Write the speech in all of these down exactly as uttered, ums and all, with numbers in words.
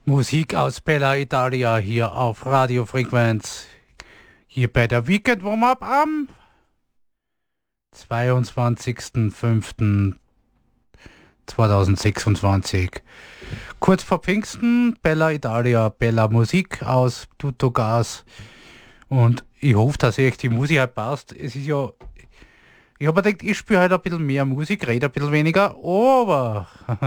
Musik aus Bella Italia hier auf Radio Frequenz. Hier bei der Weekend Warm-Up am zweiundzwanzigsten fünften zweitausendsechsundzwanzig. Kurz vor Pfingsten, Bella Italia, Bella Musik aus Tutto Gas. Und ich hoffe, dass euch die Musik halt passt. Es ist ja, ich habe mir gedacht, ich spiele halt ein bisschen mehr Musik, rede ein bisschen weniger, aber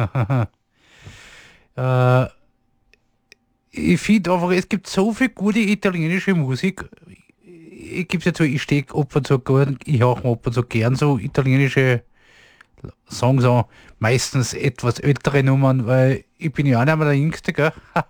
äh, ich finde einfach, es gibt so viel gute italienische Musik. Ich gebe es ja zu, ich stehe ab und zu gern, ich höre mir ab und zu gern so italienische Songs an. Meistens etwas ältere Nummern, weil ich bin ja auch nicht mehr der Jüngste, gell?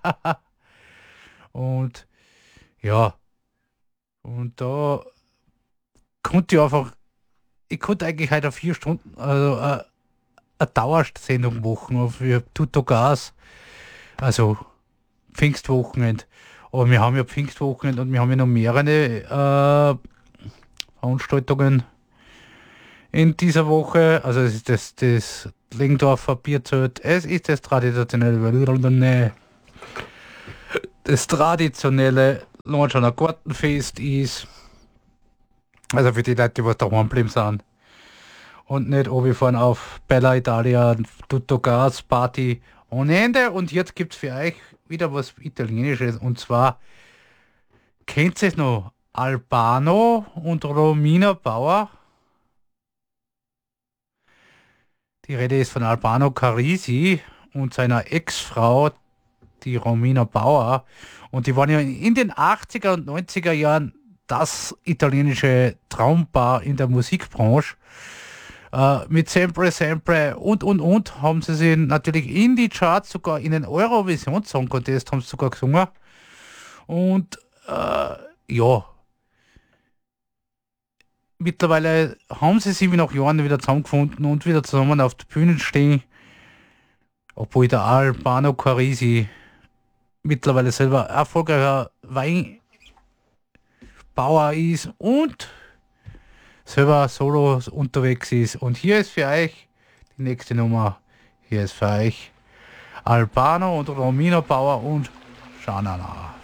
Und ja, und da konnte ich einfach, ich konnte eigentlich heute vier Stunden, also äh, eine Dauersendung machen für Tutto Gas, also Pfingstwochenend. Aber wir haben ja Pfingstwochenend und wir haben ja noch mehrere äh, Veranstaltungen in dieser Woche. Also es ist das, das Lengdorfer Bierzelt, es ist das traditionelle, das traditionelle Launcher Gartenfest ist, also für die Leute, die was daheim bleiben sind und nicht runterfahren auf Bella Italia, Tutto Gas Party ohne Ende. Und jetzt gibt es für euch wieder was Italienisches, und zwar kennt ihr es noch? Albano und Romina Bauer. Die Rede ist von Albano Carisi und seiner Ex-Frau, die Romina Bauer. Und die waren ja in den achtziger und neunziger Jahren das italienische Traumpaar in der Musikbranche. Äh, mit Sempre Sempre und und und haben sie sich natürlich in die Charts, sogar in den Eurovision Song Contest haben sie sogar gesungen. Und äh, ja, mittlerweile haben sie sich wie nach Jahren wieder zusammengefunden und wieder zusammen auf der Bühne stehen. Obwohl der Albano Carisi mittlerweile selber erfolgreicher Weinbauer ist und selber solo unterwegs ist. Und hier ist für euch die nächste Nummer. Hier ist für euch Albano und Romina Bauer und Shanana.